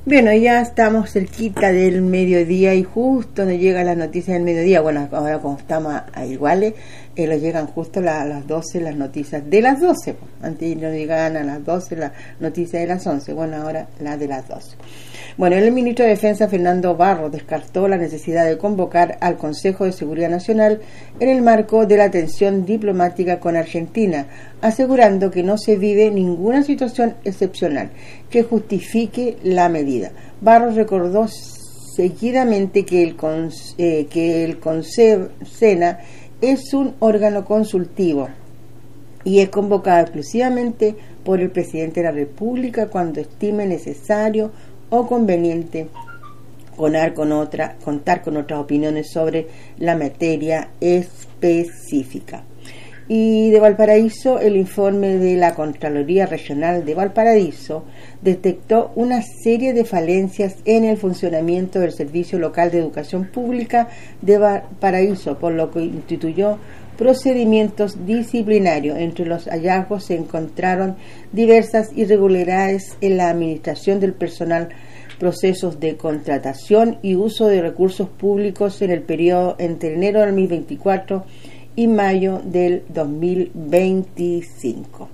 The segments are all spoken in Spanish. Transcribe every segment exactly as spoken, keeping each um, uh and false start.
Bueno, ya estamos cerquita del mediodía y justo nos llegan las noticias del mediodía. Bueno, ahora como estamos a, a iguales, eh, nos llegan justo la, a las doce las noticias de las doce. Pues. Antes nos llegaban a las doce las noticias de las once. Bueno, ahora las de las doce. Bueno, el ministro de Defensa, Fernando Barros, descartó la necesidad de convocar al Consejo de Seguridad Nacional en el marco de la tensión diplomática con Argentina, asegurando que no se vive ninguna situación excepcional que justifique la medida. Barros recordó seguidamente que el, cons, eh, que el Consejo Sena es un órgano consultivo y es convocado exclusivamente por el presidente de la República cuando estime necesario o conveniente contar con, otra, contar con otras opiniones sobre la materia específica. Y de Valparaíso, el informe de la Contraloría Regional de Valparaíso detectó una serie de falencias en el funcionamiento del Servicio Local de Educación Pública de Valparaíso, por lo que instituyó procedimientos disciplinarios. Entre los hallazgos se encontraron diversas irregularidades en la administración del personal, procesos de contratación y uso de recursos públicos en el periodo entre enero del dos mil veinticuatro y mayo del dos mil veinticinco.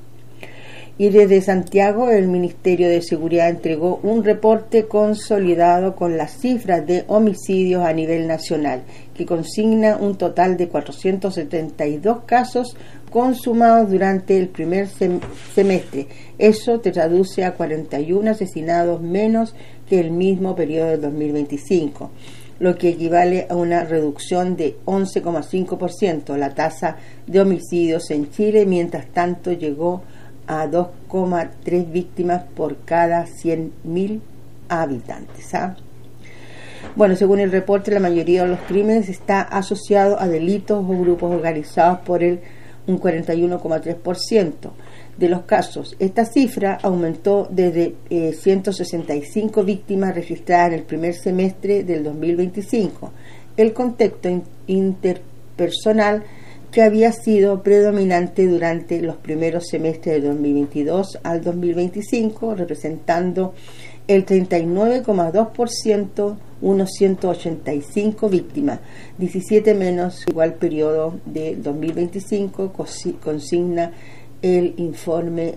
Y desde Santiago, el Ministerio de Seguridad entregó un reporte consolidado con las cifras de homicidios a nivel nacional, que consigna un total de cuatrocientos setenta y dos casos consumados durante el primer sem- semestre. Eso te traduce a cuarenta y uno asesinados menos que el mismo periodo del dos mil veinticinco, lo que equivale a una reducción de once coma cinco por ciento. La tasa de homicidios en Chile, mientras tanto, llegó a dos coma tres víctimas por cada cien mil habitantes. ¿ah? Bueno, según el reporte, la mayoría de los crímenes está asociado a delitos o grupos organizados por el un cuarenta y uno coma tres por ciento de los casos. Esta cifra aumentó desde eh, ciento sesenta y cinco víctimas registradas en el primer semestre del dos mil veinticinco. El contexto in- interpersonal que había sido predominante durante los primeros semestres del dos mil veintidós al dos mil veinticinco, representando el treinta y nueve coma dos por ciento, unos ciento ochenta y cinco víctimas, diecisiete menos igual periodo de dos mil veinticinco, consigna el informe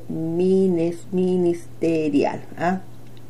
ministerial. ¿ah?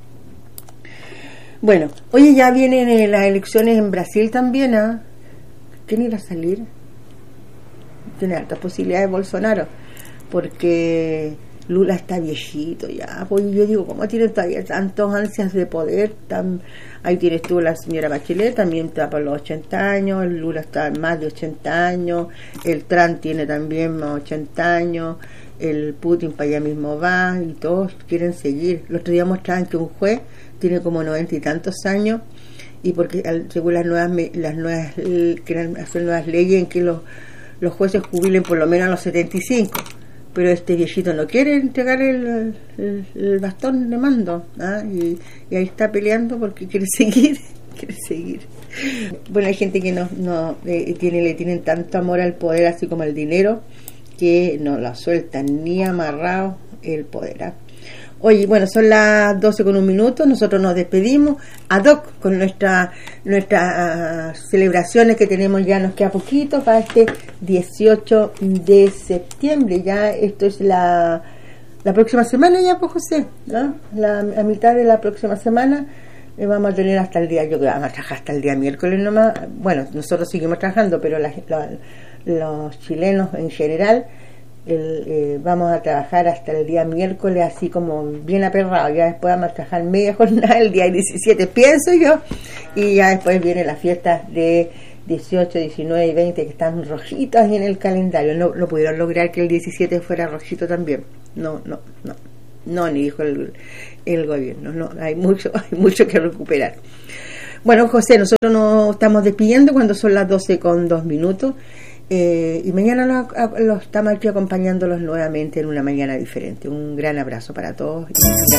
Bueno, oye, ya vienen las elecciones en Brasil también. ¿ah? ¿Quién irá a salir? Tiene altas posibilidades Bolsonaro, porque Lula está viejito ya, pues yo digo, ¿cómo tiene todavía tantos ansias de poder? Tan... Ahí tienes tú la señora Bachelet, también está por los ochenta años, el Lula está más de ochenta años, el Trump tiene también más ochenta años, el Putin para allá mismo va, y todos quieren seguir. El otro día mostraban que un juez tiene como noventa y tantos años, y porque según las nuevas, las nuevas quieren hacer nuevas leyes en que los, los jueces jubilen por lo menos a los setenta y cinco. Pero este viejito no quiere entregar el, el, el bastón de mando, ¿ah? y, y ahí está peleando porque quiere seguir, quiere seguir. Bueno, hay gente que no, no eh, tiene, le tienen tanto amor al poder, así como al dinero, que no la sueltan ni amarrado el poder. ¿ah? Oye, bueno, son las doce con un minuto, nosotros nos despedimos ad hoc con nuestra, nuestras uh, celebraciones que tenemos, ya nos queda poquito para este dieciocho de septiembre, ya esto es la, la próxima semana ya, pues José, ¿no? La, a mitad de la próxima semana eh, vamos a tener hasta el día, yo creo que vamos a trabajar hasta el día miércoles nomás, bueno, nosotros seguimos trabajando, pero la, la, los chilenos en general, El, eh, vamos a trabajar hasta el día miércoles así como bien aperrado, ya después vamos a trabajar media jornada el día diecisiete, pienso yo, y ya después vienen las fiestas de dieciocho, diecinueve y veinte que están rojitas en el calendario. No, no pudieron lograr que el diecisiete fuera rojito también, no, no, no, no, ni dijo el, el gobierno, no, hay mucho, hay mucho que recuperar. Bueno, José, nosotros nos estamos despidiendo cuando son las doce con dos minutos. Eh, y mañana los, los estamos aquí acompañándolos nuevamente en una mañana diferente. Un gran abrazo para todos y